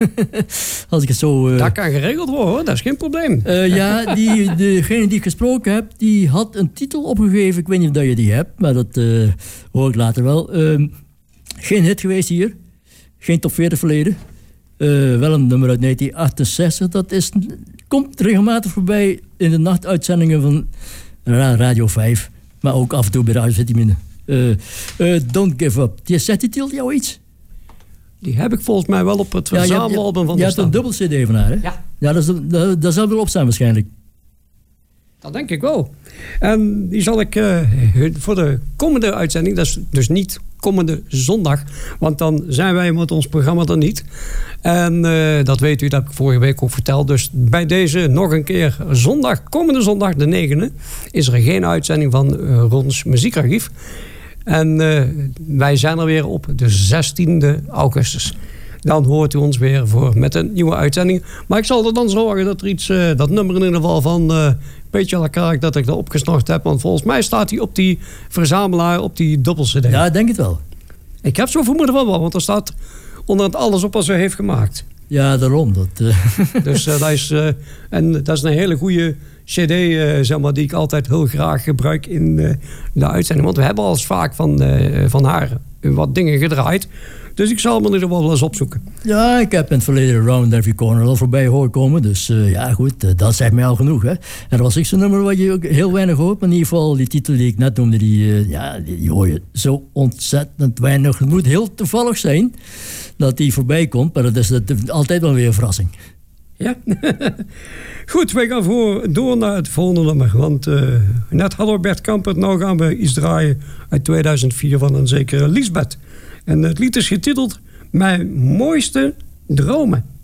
Als ik het zo... Dat kan geregeld worden, hoor. Dat is geen probleem. Ja, degene die ik gesproken heb, die had een titel opgegeven. Ik weet niet of je die hebt, maar dat hoor ik later wel. Geen hit geweest hier. Geen top 40 verleden. Wel een nummer uit 1968. Dat komt regelmatig voorbij in de nachtuitzendingen van Radio 5. Maar ook af en toe bij Radio Vitamine. Don't Give Up. Zegt die titel jou iets? Die heb ik volgens mij wel op het verzamelalbum van de Je hebt een dubbel cd van haar, hè? Ja, dat zal wel op staan waarschijnlijk. Dat denk ik wel. En die zal ik voor de komende uitzending, dat is dus niet komende zondag, want dan zijn wij met ons programma er niet. En dat weet u, dat heb ik vorige week ook verteld. Dus bij deze nog een keer komende zondag de 9e, is er geen uitzending van Rons Muziekarchief. En wij zijn er weer op de 16e augustus. Dan hoort u ons weer met een nieuwe uitzending. Maar ik zal er dan zorgen dat er iets, dat nummer in ieder geval van Peetje à la Kaak, dat ik er opgesnocht heb. Want volgens mij staat hij op die verzamelaar, op die dubbel-cd. Ja, ik denk het wel. Ik heb zo vermoeden van wel, want er staat onder het alles op wat ze heeft gemaakt. Ja, daarom. Dus dat is een hele goede cd, zeg maar, die ik altijd heel graag gebruik in de uitzending. Want we hebben al eens vaak van haar wat dingen gedraaid. Dus ik zal hem in ieder geval wel eens opzoeken. Ja, ik heb in het verleden Round Every Corner al voorbij horen komen. Dus ja, goed, dat zegt mij al genoeg. Hè. En dat was ook zo'n nummer wat je ook heel weinig hoort. Maar in ieder geval, die titel die ik net noemde, die hoor je zo ontzettend weinig. Het moet heel toevallig zijn dat die voorbij komt. Maar dat is altijd wel weer een verrassing. Ja. Goed, wij gaan door naar het volgende nummer. Want net hadden we Bert Kampert. Nou gaan we iets draaien uit 2004 van een zekere Liesbeth. En het lied is getiteld Mijn mooiste dromen.